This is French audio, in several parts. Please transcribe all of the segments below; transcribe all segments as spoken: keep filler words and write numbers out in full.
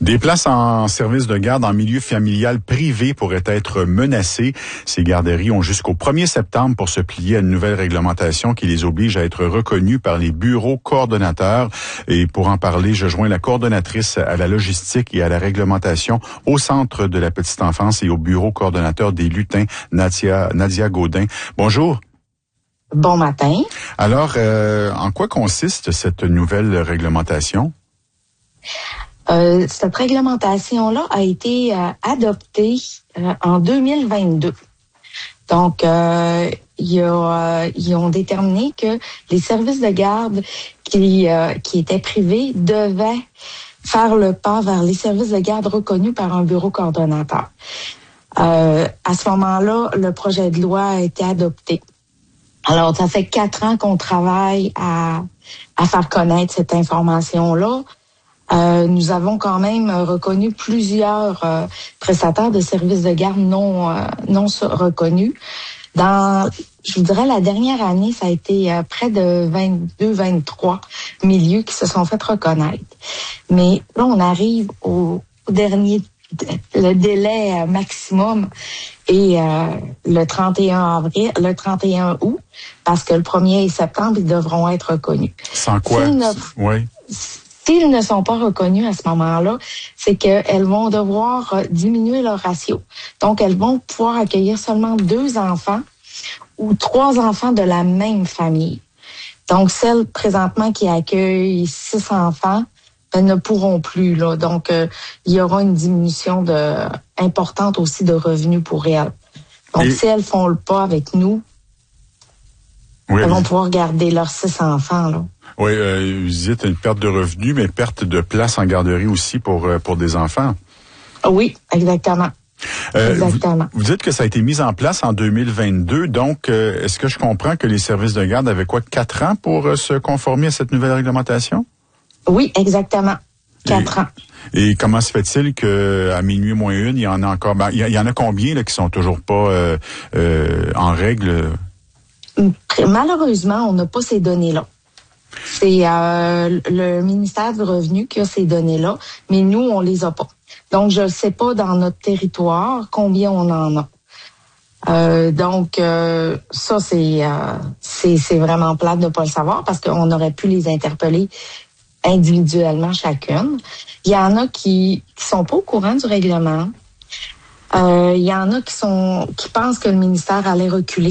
Des places en service de garde en milieu familial privé pourraient être menacées. Ces garderies ont jusqu'au premier septembre pour se plier à une nouvelle réglementation qui les oblige à être reconnues par les bureaux coordonnateurs. Et pour en parler, je joins la coordonnatrice à la logistique et à la réglementation au Centre de la petite enfance et au bureau coordonnateur des lutins, Nadia, Nadia Gaudin. Bonjour. Bon matin. Alors, euh, en quoi consiste cette nouvelle réglementation? Euh, cette réglementation-là a été euh, adoptée euh, en deux mille vingt-deux. Donc, euh, y a, euh, ils ont déterminé que les services de garde qui, euh, qui étaient privés devaient faire le pas vers les services de garde reconnus par un bureau coordonnateur. Euh, à ce moment-là, le projet de loi a été adopté. Alors, ça fait quatre ans qu'on travaille à, à faire connaître cette information-là. Euh, nous avons quand même reconnu plusieurs euh, prestataires de services de garde non euh, non reconnus. Dans, je vous dirais, la dernière année, ça a été euh, près de vingt-deux vingt-trois milieux qui se sont fait reconnaître. Mais là, on arrive au, au dernier, le délai maximum est euh, le trente et un avril, le trente et un août, parce que le premier septembre, ils devront être reconnus. Sans quoi? Oui. S'ils ne sont pas reconnus à ce moment-là, c'est qu'elles vont devoir diminuer leur ratio. Donc, elles vont pouvoir accueillir seulement deux enfants ou trois enfants de la même famille. Donc, celles présentement qui accueillent six enfants, elles ne pourront plus, là. Donc, euh, il y aura une diminution de, importante aussi de revenus pour elles. Donc, Et... si elles font le pas avec nous, oui, elles vont pouvoir garder leurs six enfants, là. Oui, euh, vous dites une perte de revenus, mais perte de place en garderie aussi pour pour des enfants. Oui, exactement. Euh, exactement. Vous, vous dites que ça a été mis en place en deux mille vingt-deux, donc euh, est-ce que je comprends que les services de garde avaient quoi, quatre ans pour euh, se conformer à cette nouvelle réglementation? Oui, exactement. Quatre et, ans. Et comment se fait-il que à minuit moins une, il y en a encore, ben, il, y, il y en a combien là qui sont toujours pas euh, euh, en règle? Malheureusement, on n'a pas ces données-là. C'est euh, le ministère du Revenu qui a ces données-là, mais nous, on les a pas. Donc, je ne sais pas dans notre territoire combien on en a. Euh, donc, euh, ça, c'est, euh, c'est c'est vraiment plate de ne pas le savoir parce qu'on aurait pu les interpeller individuellement chacune. Il y en a qui qui sont pas au courant du règlement. Euh, il y en a qui sont qui pensent que le ministère allait reculer.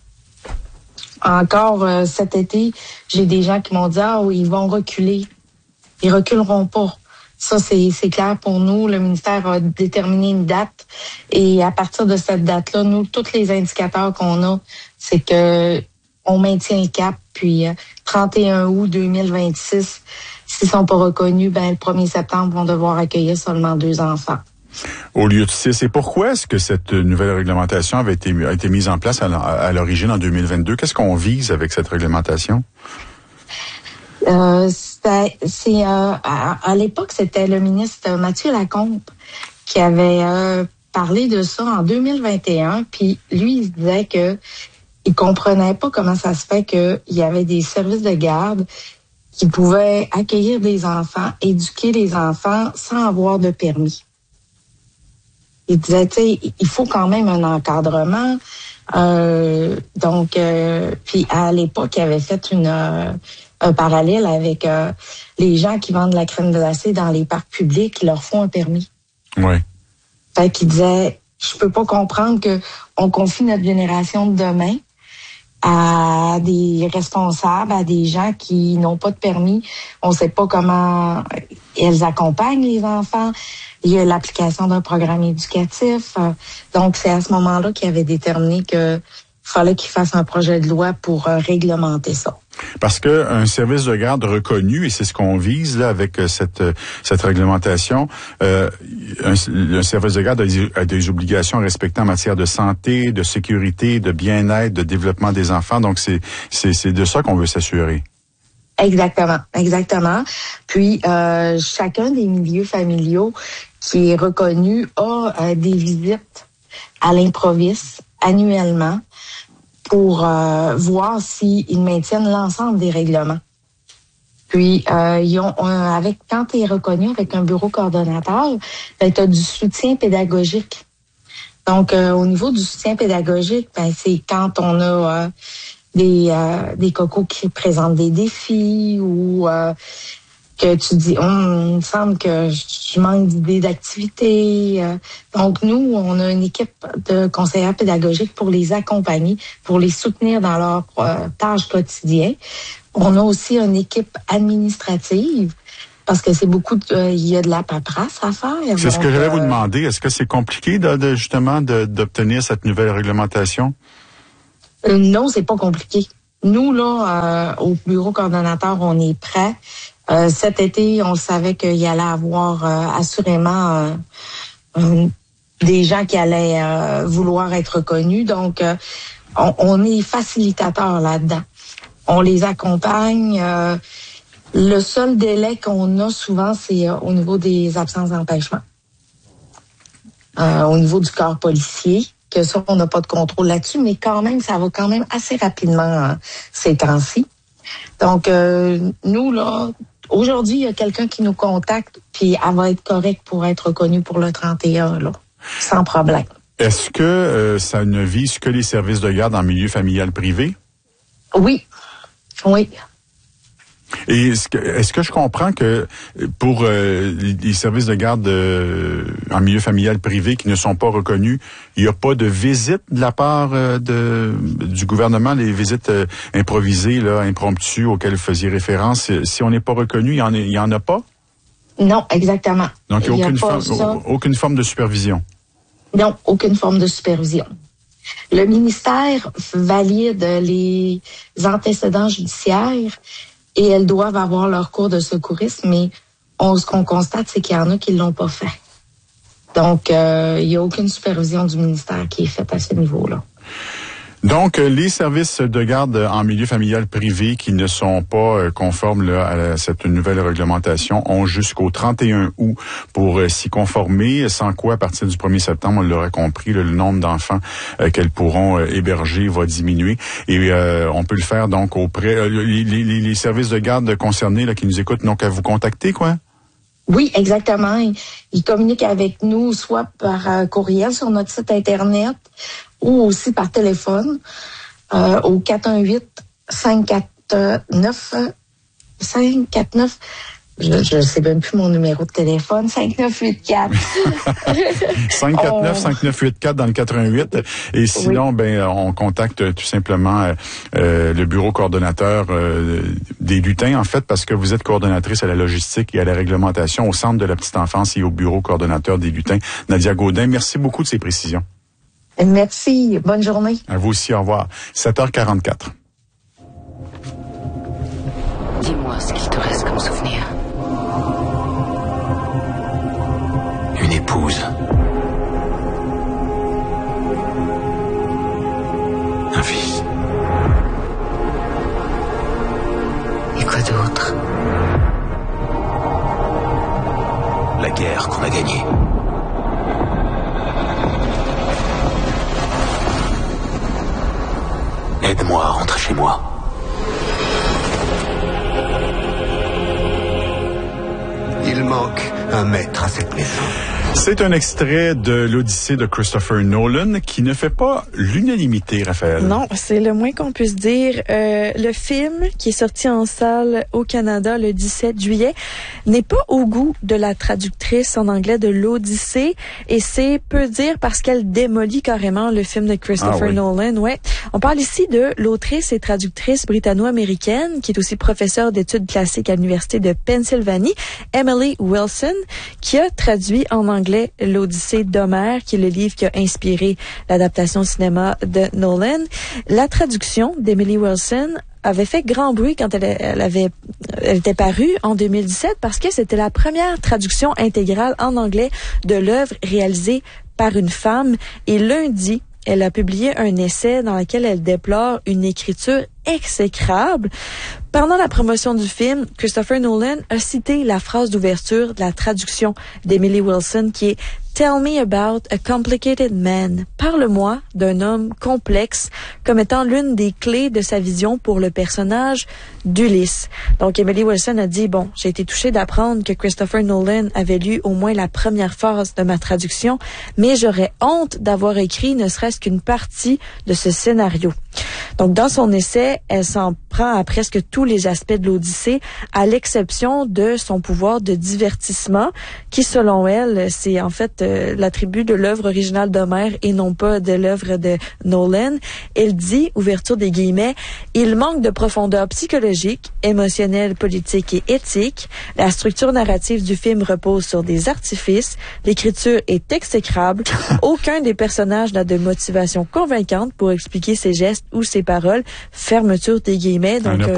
Encore euh, cet été, j'ai des gens qui m'ont dit « Ah oui, ils vont reculer. Ils reculeront pas. » Ça, c'est c'est clair pour nous. Le ministère a déterminé une date. Et à partir de cette date-là, nous, tous les indicateurs qu'on a, c'est que on maintient le cap. Puis euh, trente et un août deux mille vingt-six, s'ils sont pas reconnus, ben le premier septembre, ils vont devoir accueillir seulement deux enfants. Au lieu de six. Et pourquoi est-ce que cette nouvelle réglementation avait été, a été mise en place à l'origine en deux mille vingt-deux? Qu'est-ce qu'on vise avec cette réglementation? Euh, c'est, c'est euh, à, à l'époque, c'était le ministre Mathieu Lacombe qui avait euh, parlé de ça en deux mille vingt et un. Puis lui, il disait que il comprenait pas comment ça se fait qu'il y avait des services de garde qui pouvaient accueillir des enfants, éduquer les enfants sans avoir de permis. Il disait, tu sais, il faut quand même un encadrement. Euh, donc, euh, puis à l'époque, il avait fait une euh, un parallèle avec euh, les gens qui vendent la crème glacée dans les parcs publics, qui leur font un permis. Oui. Fait qu'il disait, je peux pas comprendre que on confie notre génération de demain à des responsables, à des gens qui n'ont pas de permis. On sait pas comment elles accompagnent les enfants. Il y a l'application d'un programme éducatif. Donc, c'est à ce moment-là qu'il avait déterminé que fallait qu'il fasse un projet de loi pour euh, réglementer ça. Parce que un service de garde reconnu, et c'est ce qu'on vise là avec cette cette réglementation, euh, un, un service de garde a des, a des obligations à respecter en matière de santé, de sécurité, de bien-être, de développement des enfants. Donc c'est c'est c'est de ça qu'on veut s'assurer. Exactement, exactement. Puis euh, chacun des milieux familiaux qui est reconnu a euh, des visites à l'improviste annuellement pour euh, voir s'ils maintiennent l'ensemble des règlements. Puis, euh, ils ont, un, avec quand tu es reconnu avec un bureau coordonnateur, ben, tu as du soutien pédagogique. Donc, euh, au niveau du soutien pédagogique, ben, c'est quand on a euh, des, euh, des cocos qui présentent des défis ou euh, que tu dis, hum, il me semble que je manque d'idées d'activités. Donc, nous, on a une équipe de conseillers pédagogiques pour les accompagner, pour les soutenir dans leurs euh, tâches quotidiennes. On a aussi une équipe administrative parce que c'est beaucoup, de, euh, il y a de la paperasse à faire. C'est ce que j'allais euh, vous demander. Est-ce que c'est compliqué de, de justement de, d'obtenir cette nouvelle réglementation? Euh, non, c'est pas compliqué. Nous, là, euh, au bureau coordonnateur, on est prêts. Euh, cet été, on savait qu'il y allait avoir euh, assurément euh, euh, des gens qui allaient euh, vouloir être reconnus. Donc, euh, on, on est facilitateur là-dedans. On les accompagne. Euh, le seul délai qu'on a souvent, c'est euh, au niveau des absences d'empêchement. Euh, au niveau du corps policier, que ça, on n'a pas de contrôle là-dessus, mais quand même, ça va quand même assez rapidement hein, ces temps-ci. Donc, euh, nous, là, aujourd'hui, il y a quelqu'un qui nous contacte, puis elle va être correcte pour être reconnue pour le trente et un, là, sans problème. Est-ce que euh, ça ne vise que les services de garde en milieu familial privé? Oui, oui. Et est-ce que, est-ce que je comprends que pour euh, les services de garde euh, en milieu familial privé qui ne sont pas reconnus, il n'y a pas de visite de la part euh, de du gouvernement, les visites euh, improvisées, là, impromptues auxquelles vous faisiez référence, si on n'est pas reconnu, il y en a, il y en a pas? Non, exactement. Donc, il n'y a aucune, forme, aucune forme de supervision? Non, aucune forme de supervision. Le ministère valide les antécédents judiciaires et elles doivent avoir leur cours de secourisme, mais on, ce qu'on constate, c'est qu'il y en a qui ne l'ont pas fait. Donc, euh, il n'y a aucune supervision du ministère qui est faite à ce niveau-là. Donc, les services de garde en milieu familial privé qui ne sont pas conformes là, à cette nouvelle réglementation ont jusqu'au trente et un août pour s'y conformer, sans quoi, à partir du premier septembre, on l'aura compris, le nombre d'enfants euh, qu'elles pourront euh, héberger va diminuer. Et euh, on peut le faire donc auprès... Euh, les, les, les services de garde concernés là, qui nous écoutent n'ont qu'à vous contacter, quoi? Oui, exactement. Ils, ils communiquent avec nous soit par euh, courriel sur notre site Internet ou aussi par téléphone euh, au quatre un huit, cinq quatre neuf, cinq quatre neuf. Je ne sais même plus mon numéro de téléphone. cinq neuf huit quatre. cinq quatre neuf, cinq neuf huit quatre dans le quatre-vingt-huit. Et sinon, oui. ben on contacte tout simplement euh, le bureau coordonnateur euh, des lutins, en fait, parce que vous êtes coordonnatrice à la logistique et à la réglementation au Centre de la petite enfance et au bureau coordonnateur des lutins. Nadia Gaudin, merci beaucoup de ces précisions. Merci. Bonne journée. À vous aussi. Au revoir. sept heures quarante-quatre. Dis-moi ce qu'il te reste comme souvenir. Une épouse. Un fils. Et quoi d'autre? La guerre qu'on a gagnée. Aide-moi à rentrer chez moi. Il manque un maître à cette maison. C'est un extrait de l'Odyssée de Christopher Nolan qui ne fait pas l'unanimité, Raphaël. Non, c'est le moins qu'on puisse dire. Euh, le film, qui est sorti en salle au Canada le dix-sept juillet, n'est pas au goût de la traductrice en anglais de l'Odyssée, et c'est peu dire parce qu'elle démolit carrément le film de Christopher ah, oui. Nolan. Ouais. On parle ici de l'autrice et traductrice britanno-américaine, qui est aussi professeure d'études classiques à l'Université de Pennsylvanie, Emily Wilson, qui a traduit en anglais l'Odyssée d'Homère, qui est le livre qui a inspiré l'adaptation au cinéma de Nolan. La traduction d'Emily Wilson avait fait grand bruit quand elle, elle avait elle était parue en deux mille dix-sept parce que c'était la première traduction intégrale en anglais de l'œuvre réalisée par une femme. Et lundi, elle a publié un essai dans lequel elle déplore une écriture exécrable. Pendant la promotion du film, Christopher Nolan a cité la phrase d'ouverture de la traduction d'Emily Wilson qui est Tell me about a complicated man. Parle-moi d'un homme complexe comme étant l'une des clés de sa vision pour le personnage d'Ulysse. Donc, Emily Wilson a dit, bon, j'ai été touchée d'apprendre que Christopher Nolan avait lu au moins la première phase de ma traduction, mais j'aurais honte d'avoir écrit ne serait-ce qu'une partie de ce scénario. Donc, dans son essai, elle s'en prend à presque tous les aspects de l'Odyssée, à l'exception de son pouvoir de divertissement, qui, selon elle, c'est en fait euh, l'attribut de l'œuvre originale d'Homère et non pas de l'œuvre de Nolan. Elle dit, ouverture des guillemets, « Il manque de profondeur psychologique, émotionnelle, politique et éthique. La structure narrative du film repose sur des artifices. L'écriture est exécrable. Aucun des personnages n'a de motivation convaincante pour expliquer ses gestes ou ses paroles. » Fermeture des guillemets. Donc,